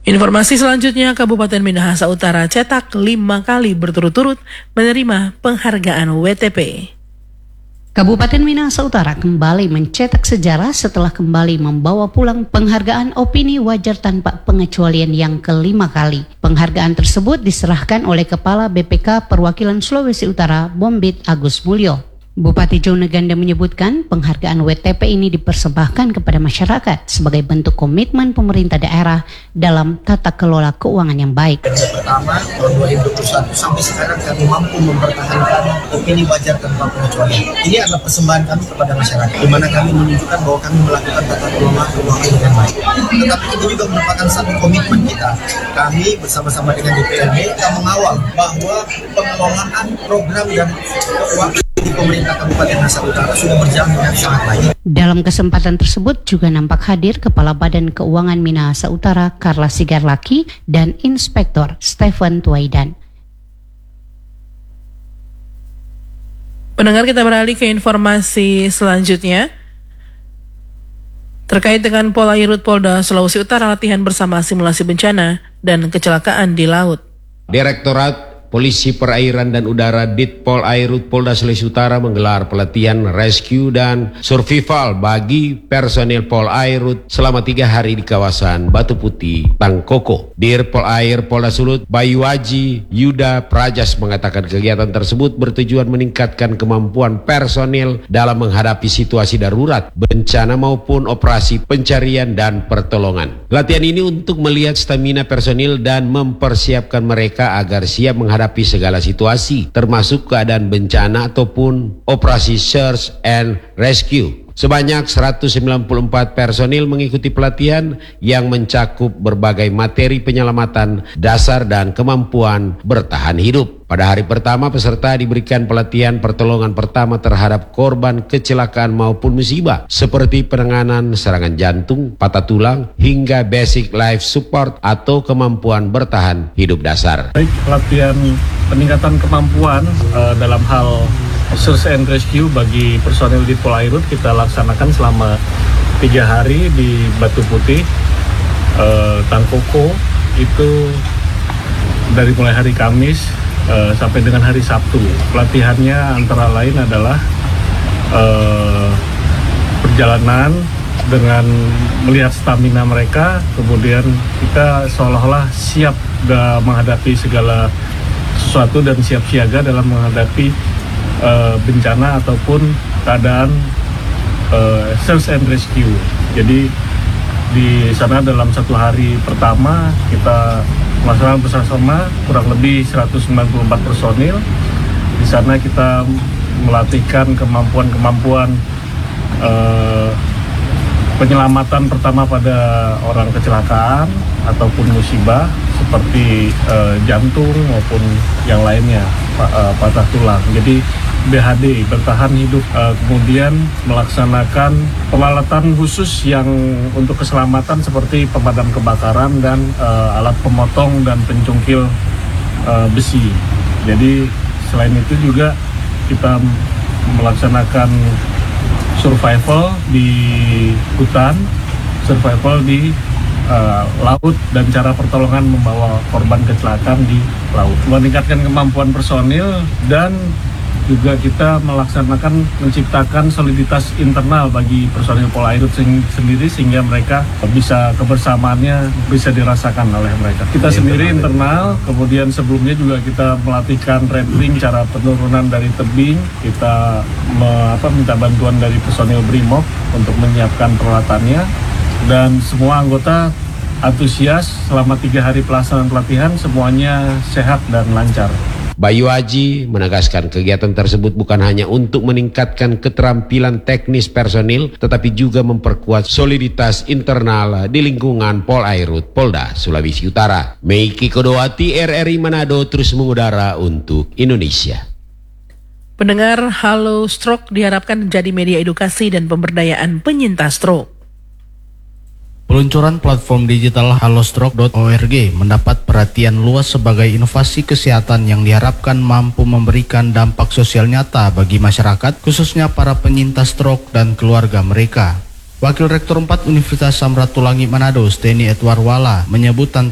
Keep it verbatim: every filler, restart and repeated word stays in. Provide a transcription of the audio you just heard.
Informasi selanjutnya, Kabupaten Minahasa Utara cetak lima kali berturut-turut menerima penghargaan W T P. Kabupaten Minahasa Utara kembali mencetak sejarah setelah kembali membawa pulang penghargaan opini wajar tanpa pengecualian yang kelima kali. Penghargaan tersebut diserahkan oleh Kepala B P K Perwakilan Sulawesi Utara, Bombit Agus Mulyo. Bupati Joneganda menyebutkan penghargaan W T P ini dipersembahkan kepada masyarakat sebagai bentuk komitmen pemerintah daerah dalam tata kelola keuangan yang baik. Yang pertama, tahun dua ribu dua puluh satu sampai sekarang kami mampu mempertahankan opini wajar tanpa pengecualian. Ini adalah persembahan kami kepada masyarakat, di mana kami menunjukkan bahwa kami melakukan tata kelola keuangan dengan baik. Tetapi itu juga merupakan satu komitmen kita. Kami bersama-sama dengan D P R D akan mengawal bahwa pengelolaan program dan keuangan di pemerintah Kabupaten Minahasa Utara sudah berjalan dengan sangat baik. Dalam kesempatan tersebut juga nampak hadir Kepala Badan Keuangan Minahasa Utara Karla Sigarlaki dan Inspektor Stephen Tuaidan. Pendengar, kita beralih ke informasi selanjutnya. Terkait dengan Polairut Polda Sulawesi Utara latihan bersama simulasi bencana dan kecelakaan di laut. Direktorat Polisi Perairan dan Udara Ditpol Airut Polda Sulawesi Utara menggelar pelatihan rescue dan survival bagi personil Pol Airut selama tiga hari di kawasan Batu Putih, Tangkoko. Dir Pol Air Polda Sulut, Bayuaji Yuda Prajas mengatakan kegiatan tersebut bertujuan meningkatkan kemampuan personil dalam menghadapi situasi darurat, bencana maupun operasi pencarian dan pertolongan. Latihan ini untuk melihat stamina personil dan mempersiapkan mereka agar siap menghadapi menghadapi segala situasi, termasuk keadaan bencana ataupun operasi search and rescue. Sebanyak seratus sembilan puluh empat personil mengikuti pelatihan yang mencakup berbagai materi penyelamatan dasar dan kemampuan bertahan hidup. Pada hari pertama, peserta diberikan pelatihan pertolongan pertama terhadap korban kecelakaan maupun musibah, seperti penanganan serangan jantung, patah tulang, hingga basic life support atau kemampuan bertahan hidup dasar. Baik, pelatihan peningkatan kemampuan uh, dalam hal search and rescue bagi personil di Polairut kita laksanakan selama tiga hari di Batu Putih, uh, Tangkoko, itu dari mulai hari Kamis uh, sampai dengan hari Sabtu. Pelatihannya antara lain adalah uh, perjalanan dengan melihat stamina mereka, kemudian kita seolah-olah siap menghadapi segala sesuatu dan siap siaga dalam menghadapi Uh, bencana ataupun keadaan uh, search and rescue. Jadi di sana dalam satu hari pertama kita melaksanakan bersama kurang lebih seratus sembilan puluh empat personil. Di sana kita melatihkan kemampuan-kemampuan uh, penyelamatan pertama pada orang kecelakaan ataupun musibah seperti uh, jantung maupun yang lainnya, uh, patah tulang. Jadi B H D, bertahan hidup, uh, kemudian melaksanakan peralatan khusus yang untuk keselamatan seperti pemadam kebakaran dan uh, alat pemotong dan pencungkil uh, besi. Jadi selain itu juga kita melaksanakan survival di hutan, survival di uh, laut, dan cara pertolongan membawa korban kecelakaan di laut. Meningkatkan kemampuan personil dan juga kita melaksanakan menciptakan soliditas internal bagi personil Polairut sendiri sehingga mereka bisa kebersamaannya bisa dirasakan oleh mereka. Kita sendiri internal, kemudian sebelumnya juga kita melatihkan rappelling, cara penurunan dari tebing. Kita me, apa, minta bantuan dari personil Brimob untuk menyiapkan peralatannya, dan semua anggota antusias selama tiga hari pelaksanaan pelatihan, semuanya sehat dan lancar. Bayu Aji menegaskan kegiatan tersebut bukan hanya untuk meningkatkan keterampilan teknis personil, tetapi juga memperkuat soliditas internal di lingkungan Polairut Polda Sulawesi Utara. Meiki Kodowati, R R I Manado, terus mengudara untuk Indonesia. Pendengar, Halo Stroke diharapkan menjadi media edukasi dan pemberdayaan penyintas stroke. Peluncuran platform digital halostroke dot org mendapat perhatian luas sebagai inovasi kesehatan yang diharapkan mampu memberikan dampak sosial nyata bagi masyarakat, khususnya para penyintas stroke dan keluarga mereka. Wakil Rektor empat Universitas Samratulangi Manado, Steny Edward Wala, menyebut